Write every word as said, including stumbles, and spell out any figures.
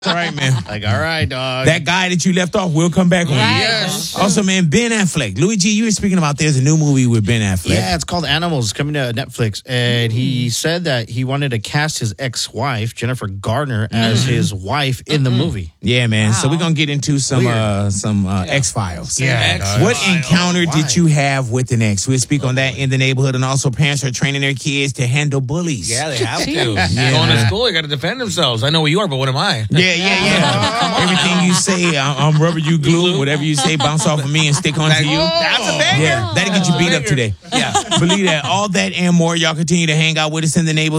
All right, man. Like, all right, dog. That guy that you left off will come back on. Right. Yes. Also, man, Ben Affleck. Louis G, you were speaking about there's a new movie with Ben Affleck. Yeah, it's called Animals, coming to Netflix. And he said that he wanted to cast his ex-wife, Jennifer Garner, as his wife in the movie. Yeah, man. So Wow. we're gonna get into some Weird. uh some uh, X Files. Yeah, dog. What encounter Why? did you have with an ex? We'll speak on that in the neighborhood, and also parents are training their kids to handle bullies. Yeah, they have to. Yeah, Going man. to school, they got to defend themselves. I know what you are, but what am I? Yeah, yeah, yeah. Everything you say, I'm, I'm rubber, you glue. Whatever you say, bounce off of me and stick onto you. That's a banger. Yeah, that'll get you beat up today. Yeah. Believe that. All that and more. Y'all continue to hang out with us in the neighborhood.